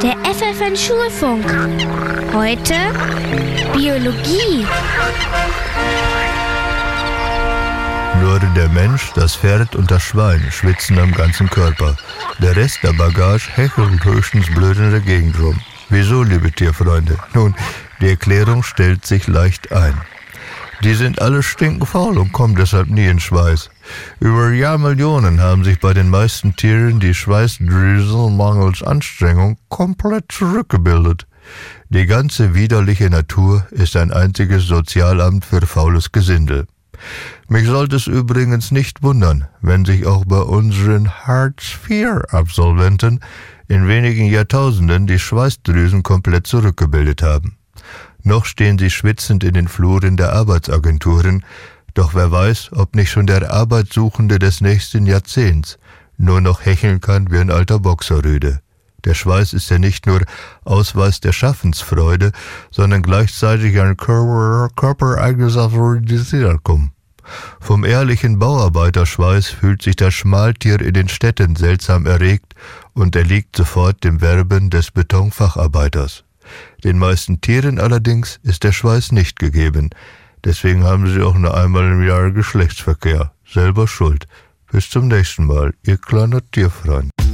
Der FFN Schulfunk. Heute Biologie. Nur der Mensch, das Pferd und das Schwein schwitzen am ganzen Körper. Der Rest der Bagage hechelt höchstens blöd in der Gegend rum. Wieso, liebe Tierfreunde? Nun, die Erklärung stellt sich leicht ein. Die sind alle stinkfaul und kommen deshalb nie in Schweiß. Über Jahrmillionen haben sich bei den meisten Tieren die Schweißdrüsen mangels Anstrengung komplett zurückgebildet. Die ganze widerliche Natur ist ein einziges Sozialamt für faules Gesindel. Mich sollte es übrigens nicht wundern, wenn sich auch bei unseren Hartz-IV-Absolventen in wenigen Jahrtausenden die Schweißdrüsen komplett zurückgebildet haben. Noch stehen sie schwitzend in den Fluren der Arbeitsagenturen, doch wer weiß, ob nicht schon der Arbeitssuchende des nächsten Jahrzehnts nur noch hecheln kann wie ein alter Boxerrüde. Der Schweiß ist ja nicht nur Ausweis der Schaffensfreude, sondern gleichzeitig ein körpereigenes Aphrodisiakum. Vom ehrlichen Bauarbeiterschweiß fühlt sich das Schmaltier in den Städten seltsam erregt und erliegt sofort dem Werben des Betonfacharbeiters. Den meisten Tieren allerdings ist der Schweiß nicht gegeben. Deswegen haben sie auch nur einmal im Jahr Geschlechtsverkehr. Selber schuld. Bis zum nächsten Mal, ihr kleiner Tierfreund.